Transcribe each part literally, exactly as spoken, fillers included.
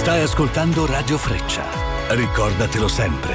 Stai ascoltando Radio Freccia. Ricordatelo sempre.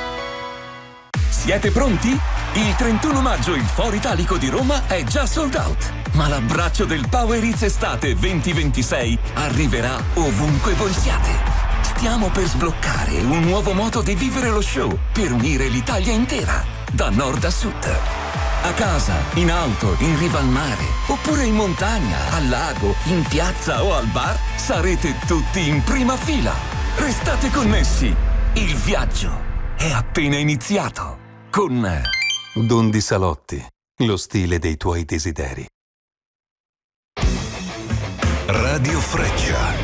Siete pronti? Il trentuno maggio il Foro Italico di Roma è già sold out. Ma l'abbraccio del Power Hits Estate venti ventisei arriverà ovunque voi siate. Stiamo per sbloccare un nuovo modo di vivere lo show per unire l'Italia intera, da nord a sud. A casa, in auto, in riva al mare, oppure in montagna, al lago, in piazza o al bar, sarete tutti in prima fila. Restate connessi. Il viaggio è appena iniziato. Con Dondi Salotti, lo stile dei tuoi desideri. Radio Freccia.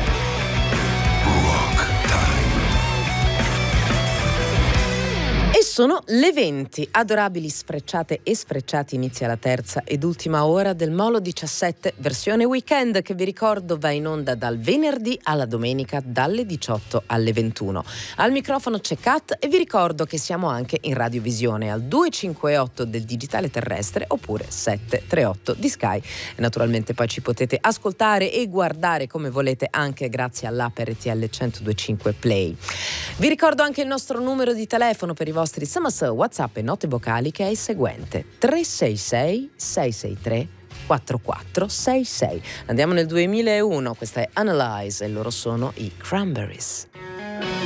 E sono le venti. Adorabili sfrecciate e sfrecciati, inizia la terza ed ultima ora del Molo diciassette versione weekend, che vi ricordo va in onda dal venerdì alla domenica dalle diciotto alle ventuno. Al microfono c'è Kat e vi ricordo che siamo anche in radiovisione al duecentocinquantotto del digitale terrestre oppure settecentotrentotto di Sky. E naturalmente poi ci potete ascoltare e guardare come volete anche grazie all'app R T L centodue e cinque Play. Vi ricordo anche il nostro numero di telefono per i vostri S M S, WhatsApp e note vocali, che è il seguente: tre sei sei sei sei tre quattro quattro sei sei. Andiamo nel duemilauno, questa è Analyze e loro sono i Cranberries.